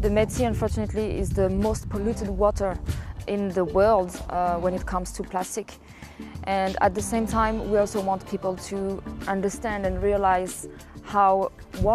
The Med Sea, unfortunately, is the most polluted water in the world when it comes to plastic. And at the same time, we also want people to understand and realize how